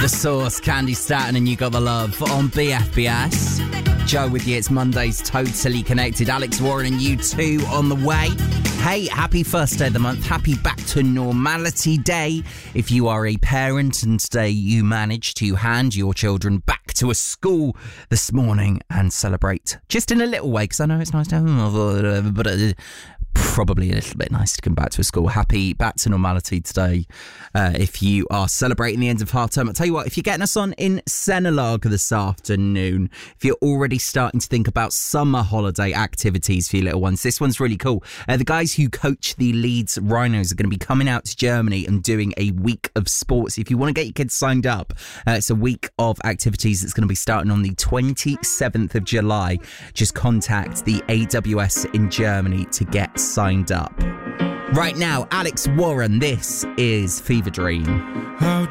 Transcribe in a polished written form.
The Source, Candy Staton, and You Got the Love on BFBS. Joe with you. It's Monday's Totally Connected. Alex Warren and U2 on the way. Hey, happy first day of the month. Happy back to normality day. If you are a parent and today you managed to hand your children back to a school this morning and celebrate just in a little way, because I know it's nice to have, but probably a little bit nice to come back to a school. Happy back to normality today. If you are celebrating the end of half term, I'll tell you what, if you're getting us on in Senelag this afternoon, if you're already starting to think about summer holiday activities for your little ones, this one's really cool. The guys who coach the Leeds Rhinos are going to be coming out to Germany and doing a week of sports. If you want to get your kids signed up, it's a week of activities that's going to be starting on the 27th of July. Just contact the AWS in Germany to get signed up. Right now, Alex Warren, this is Fever Dream. How